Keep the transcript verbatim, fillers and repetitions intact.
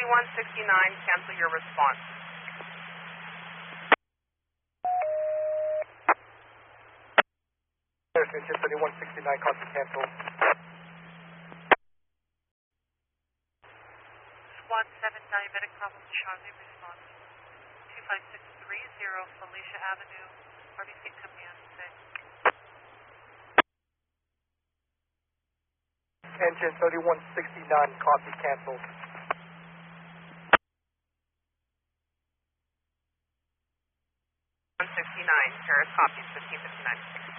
thirty-one sixty-nine, cancel your response. Engine thirty-one sixty-nine, copy, cancel. Squad seven, diabetic problem, Charlie, response. two five six three zero, Felicia Avenue, R B C command, say. Engine thirty-one sixty-nine, copy, cancel. one sixty-nine, Paris copies, fifteen fifty-nine.